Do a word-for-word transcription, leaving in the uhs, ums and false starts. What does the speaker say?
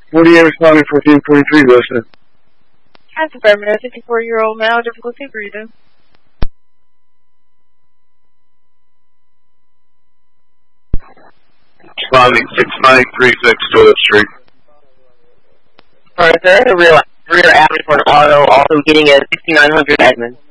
forty-eight responding, fourteen forty-three, listening. That's affirmative. fifty-four-year-old male, difficulty breathing. Responding six nine three six Toilet Street. Alright, sir, rear, rear alley for an auto, also getting at sixty-nine hundred Edmond.